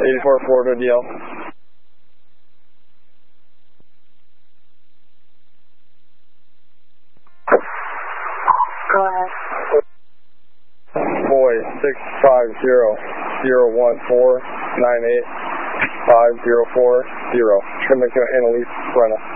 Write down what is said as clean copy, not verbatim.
84 Florida DL. Go ahead. Boy, 650-014-98-5040. Trimmick Annalise Brenna.